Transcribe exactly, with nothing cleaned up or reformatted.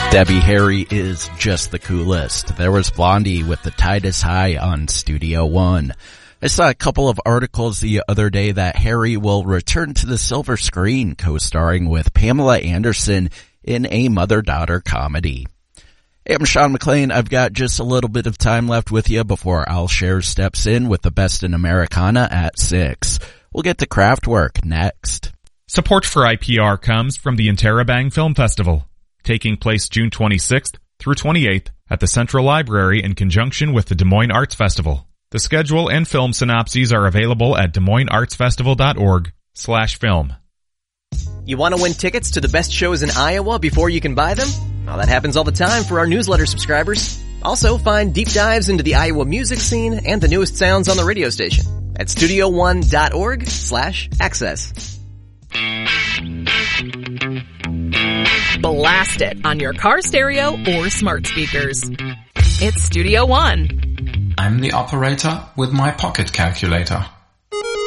Debbie Harry is just the coolest. There was Blondie with The Tide is High on Studio One. I saw a couple of articles the other day that Harry will return to the silver screen, co-starring with Pamela Anderson in a mother-daughter comedy. Hey, I'm Sean McLean. I've got just a little bit of time left with you before Al Scher steps in with the best in Americana at six. We'll get to Kraftwerk next. Support for I P R comes from the Interrobang Film Festival, taking place June twenty-sixth through twenty-eighth at the Central Library in conjunction with the Des Moines Arts Festival. The schedule and film synopses are available at des moines arts festival dot org slash film. You want to win tickets to the best shows in Iowa before you can buy them? Well, that happens all the time for our newsletter subscribers. Also, find deep dives into the Iowa music scene and the newest sounds on the radio station at studio one dot org slash access. Blast it on your car stereo or smart speakers. It's Studio One. I'm the operator with my pocket calculator.